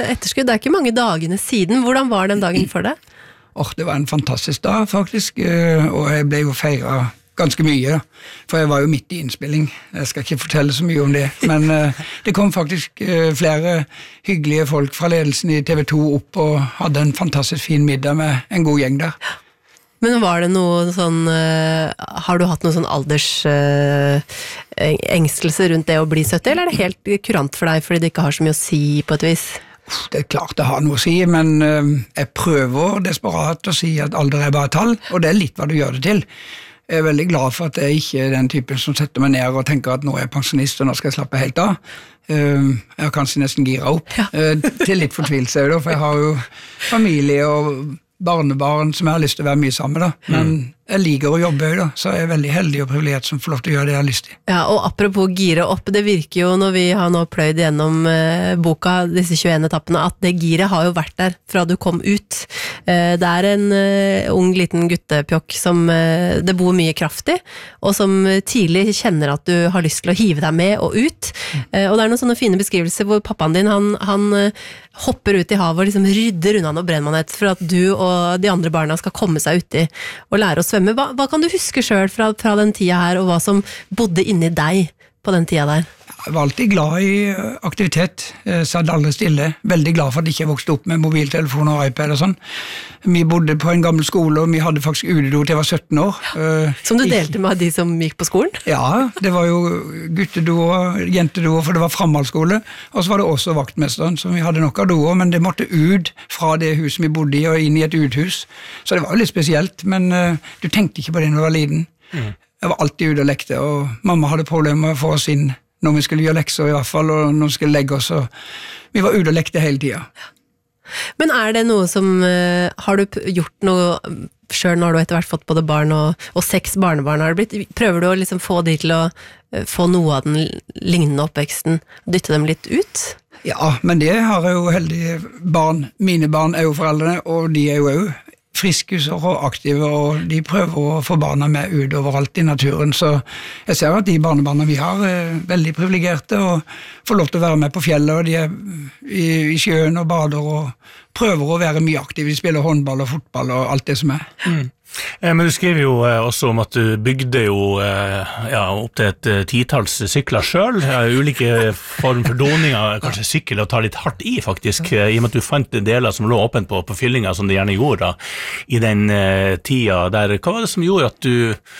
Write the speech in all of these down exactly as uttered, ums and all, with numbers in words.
etterskudd, det er ikke mange dagene siden. Hvordan var den dagen for deg? Åh, det var en fantastisk dag, faktisk, og jeg ble jo feiret ganske mye, for jeg var jo midt i innspilling. Jeg skal ikke fortelle så mye om det, men det kom faktisk flere hyggelige folk fra ledelsen i T V to opp og hadde en fantastisk fin middag med en god gjeng der. Men var det noe sånn, har du hatt noe sånn alders uh, engstelse rundt det å bli sytti, eller er det helt kurant for deg, fordi det ikke har så mye å si på et vis? Det er klart det har noe å si, men uh, jeg prøver desperat å si at alder er bare tall, og det er litt hva du gjør det til. Jeg er veldig glad for at jeg ikke er den typen som setter meg ned og tenker at nå er jeg pensjonist, og nå skal jeg slappe helt av. Uh, jeg har kanskje nesten gira opp, ja. uh, til litt fortvilelse, for jeg har jo familie og barnebarn som jeg har lyst til å være mye sammen med, da. Men jeg liker å jobbe, da, så jeg er veldig heldig og privilegert som får lov til å gjøre det jeg har lyst til. Ja, og apropos gire opp, det virker jo når vi har nå pløyd gjennom uh, boka, disse tjueen etappene, at det giret har jo vært der fra du kom ut. Uh, det er en uh, ung liten guttepjokk som uh, det bor mye kraft i, og som tidlig kjenner at du har lyst til å hive deg med og ut. Uh, og det er noen sånne fine beskrivelser hvor pappaen din, han, han uh, hopper ut i havet og liksom rydder unna noe brennmanet for at du og de andre barna skal komme seg uti og lære å svømme. Hva, hva kan du huske selv fra, fra den tida her, og hva som bodde inni deg på den tida der? Jeg var alltid glad i aktivitet, jeg satt aldri stille, veldig glad for at jeg ikke vokste opp med mobiltelefon og iPad og sånn. Vi bodde på en gammel skole, og vi hadde faktisk utedo til jeg var sytten år. Som du delte med de som gikk på skolen? Ja, det var jo guttedoer, jentedoer, for det var framhaldsskole, og så var det også vaktmesteren, så vi hadde nok av doer, men det måtte ut fra det huset vi bodde i, og inn i et uthus. Så det var jo litt spesielt, men uh, du tenkte ikke på det når du var liten. Mm. Jeg var alltid ute og lekte, og mamma hadde problemer med å få oss inn når vi skulle gjøre lekser i hvert fall, og når vi skulle legge oss, og vi var ute og lekte hele tida. Men er det noe som, uh, har du gjort noe, selv når du etter hvert fått både barn og, og seks barnebarn har det blitt, prøver du å liksom få de til å uh, få noe av den lignende oppveksten, dytte dem litt ut? Ja, men det har jeg jo heldige barn, mine barn er jo foreldrene, og de er jo jo friskuser og aktive, og de prøver å få barna med ut overalt i naturen, så jeg ser at de barnebarna vi har er veldig privilegerte og får lov til å være med på fjellet, og de er i, i sjøen og bader og prøver å være mye aktive, de spiller håndball og fotball og alt det som er. Mm. Men du skriver jo også om at du bygde jo ja, opp til et titals sykler selv, ulike form for doninger, kanskje sykkel og ta litt hardt i faktisk, i og med at du fant deler som lå åpent på, på fyllinga som de gjerne gjorde da, i den uh, tida der. Hva var det som gjorde at du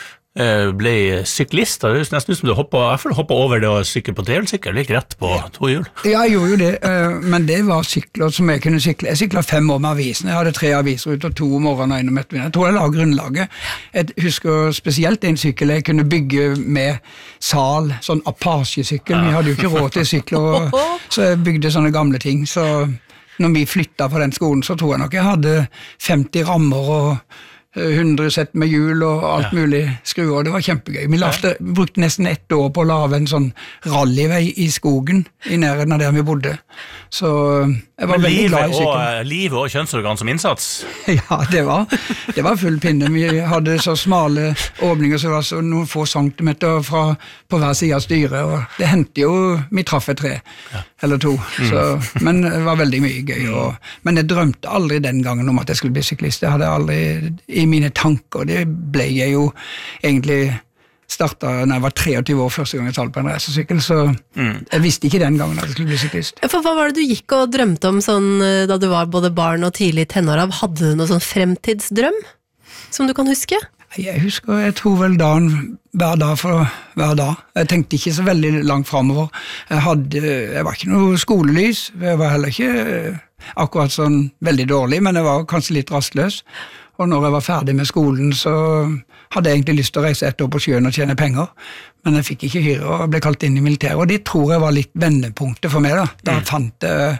uh, ble syklist? Det er nesten som du hoppet, jeg hoppet over det og sykkel på trehjulssykkel, like rett på to hjul. Ja, jeg gjorde jo det, uh, men det var sykler som jeg kunne sykle. Jeg syklet fem år med avisen, jeg hadde tre aviser ut og to om morgenen og en om ettermiddagen. Jeg tror jeg la grunnlaget. Jeg husker spesielt en sykkel jeg kunne bygge med sal, sånn Apache-sykkel. Vi hadde jo ikke råd til sykler, så jeg bygde sånne gamle ting. Så når vi flyttet på den skolen, så tror jeg nok jeg hadde femti rammer og hundre sett med hjul og alt ja. Mulig skruer, det var kjempegøy. Vi lagde, ja. Brukte nesten ett år på å lave en sånn rallyvei i skogen i nærheten av der vi bodde. Så jeg var Men veldig livet glad i sykkel. Og, livet og kjønnsorgan som innsats? Ja, det var, det var full pinne. Vi hadde så smale åpninger, så det var så noen få centimeter fra, på hver side av styret, og det hendte jo, vi traff et tre, ja. Eller to, mm. så, men det var veldig mye gøy. Og, men jeg drømte aldri den gangen om at jeg skulle bli syklist. Det hadde jeg aldri i mine tanker, det ble jeg jo egentlig startet når jeg var treogtyve år første gang jeg talte på en reisesykkel, så mm. jeg visste ikke den gangen at jeg skulle bli syklist. For hva var det du gikk og drømte om sånn, da du var både barn og tidlig tenår av? Hadde du noen sånn fremtidsdrøm som du kan huske? Jeg husker, jeg tror vel dagen hver dag for hver dag. Jeg tenkte ikke så veldig langt fremover. Jeg, hadde, jeg var ikke noe skolelys, jeg var heller ikke akkurat sånn veldig dårlig, men jeg var kanskje litt rastløs. Og når jeg var ferdig med skolen, så hadde jeg egentlig lyst til å reise et år på sjøen og tjene penger. Men jeg fikk ikke hyre og ble kalt inn i militæret, og det tror jeg var litt vendepunktet for meg da. Da mm. fant jeg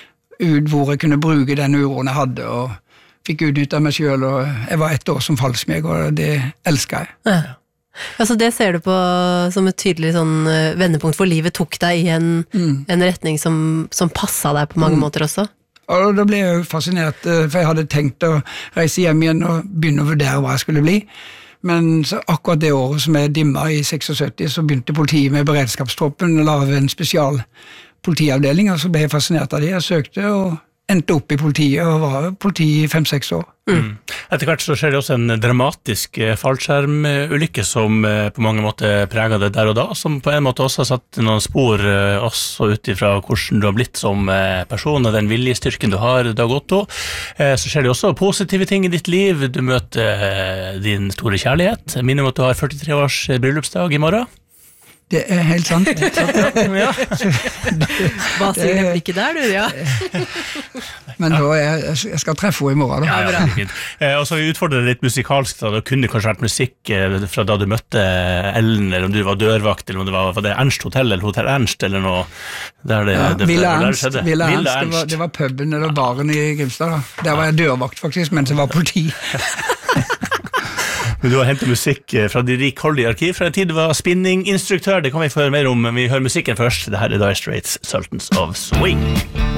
ut hvor jeg kunne bruke den uroen jeg hadde, og fikk utnyttet meg selv, og jeg var ett år som falsmeg, og det elsket jeg. Ja. Altså det ser du på som et tydelig sånn vendepunkt, for livet tok deg i en, mm. en retning som, som passet deg på mange mm. måter også. Og da ble jeg jo fascinert, for jeg hadde tenkt å reise hjem igjen og begynne å vurdere hva jeg skulle bli. Men så akkurat det året som jeg dimma i syttiseks, så begynte politiet med beredskapstroppen å lave en spesial politiavdeling, og så ble jeg fascinert av det. Jeg søkte og endte opp i politiet, og var politi i fem-seks år. Mm. Etter hvert så skjer det også en dramatisk fallskjermulykke som på mange måter preget det der og da, som på en måte også har satt noen spor også ut ifra hvordan du har blitt som person og den viljestyrken du har, Dag Otto. Så skjer det også positive ting i ditt liv. Du møter din store kjærlighet. Jeg minner om at du har førtitre års bryllupsdag i morgen. Det er helt sant. Ja. Hva sier det blikket der, du? Ja. Men da er, jeg skal treffe henne i morgen. Da. Ja, ja, fint. Eh, og så utfordrer det litt musikalsk, da. Det kunne kanskje vært musikk eh, fra da du møtte Ellen, eller om du var dørvakt, eller om det var, var det Ernst Hotel, eller Hotel Ernst, eller noe. Der det, Ja, det, Villa der Ernst, skjedde. Villa Villa Ernst, det var, Ernst. det var puben eller baren i Grimstad. Da. Der var jeg dørvakt faktisk, mens jeg var politi. Men du har hentet musikk fra de rikholdige arkiv fra en tid du var spinninginstruktør. Det kan vi få høre mer om, men vi hører musikken først. Det her er Dire Straits, Sultans of Swing.